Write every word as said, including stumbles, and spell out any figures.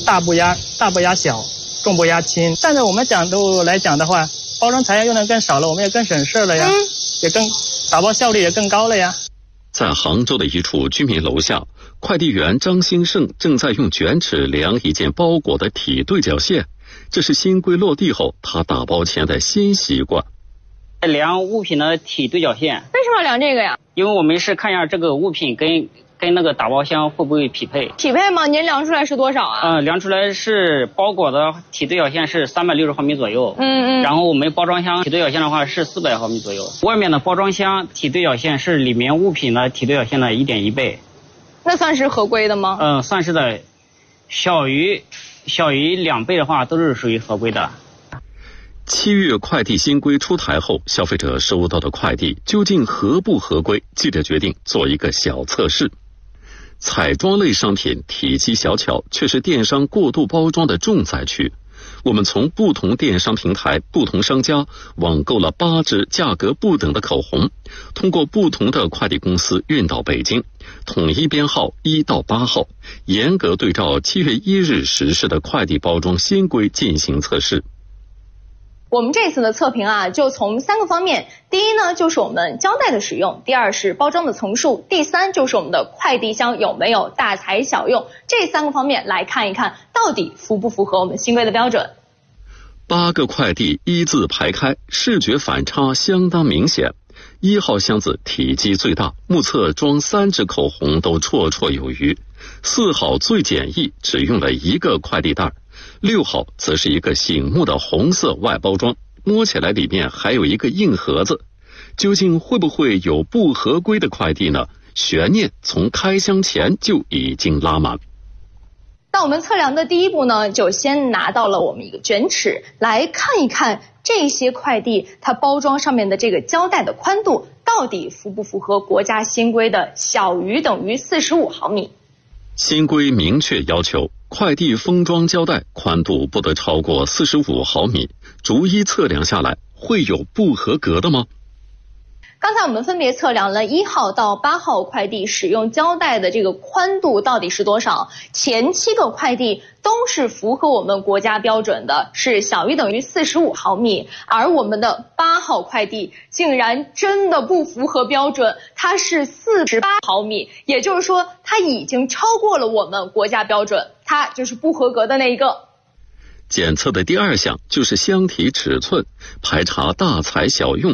大不压大不压小，重不压轻。站在我们角度来讲的话，包装材料用的更少了，我们也更省事了呀，嗯、也更打包效率也更高了呀。 在杭州的一处居民楼下，快递员张兴盛正在用卷尺量一件包裹的体对角线，这是新规落地后他打包前的新习惯。 量物品的体对角线。 为什么要量这个呀？ 因为我们是看一下这个物品跟跟那个打包箱会不会匹配。 匹配吗？您量出来是多少啊？ 嗯，量出来是包裹的体对角线是三百六十毫米左右。 嗯嗯。 然后我们包装箱体对角线的话是四百毫米左右。外面的包装箱体对角线是里面物品的体对角线的一点一倍。 那算是合规的吗？ 嗯，算是的。小于小于两倍的话都是属于合规的。 七月快递新规出台后，消费者收到的快递究竟合不合规？记者决定做一个小测试。彩妆类商品体积小巧，却是电商过度包装的重灾区。我们从不同电商平台、不同商家网购了八支价格不等的口红，通过不同的快递公司运到北京，统一编号一到八号，严格对照七月一日实施的快递包装新规进行测试。 我们这次的测评啊，就从三个方面。第一呢，就是我们胶带的使用；第二是包装的层数；第三就是我们的快递箱有没有大材小用。这三个方面来看一看，到底符不符合我们新规的标准。 八个快递一字排开，视觉反差相当明显。一号箱子体积最大，目测装三支口红都绰绰有余。四号最简易，只用了一个快递袋。六号则是一个醒目的红色外包装，摸起来里面还有一个硬盒子。究竟会不会有不合规的快递呢？悬念从开箱前就已经拉满。 那我们测量的第一步呢，就先拿到了我们一个卷尺，来看一看这些快递它包装上面的这个胶带的宽度到底符不符合国家新规的小于等于四十五毫米。 新规明确要求，快递封装胶带宽度不得超过四十五毫米，逐一测量下来，会有不合格的吗？ 刚才我们分别测量了一号到八号快递使用胶带的这个宽度到底是多少，前七个快递都是符合我们国家标准的，是小于等于四十五毫米，而我们的八号快递竟然真的不符合标准，它是四十八毫米，也就是说它已经超过了我们国家标准，它就是不合格的那一个。 检测的第二项就是箱体尺寸，排查大材小用，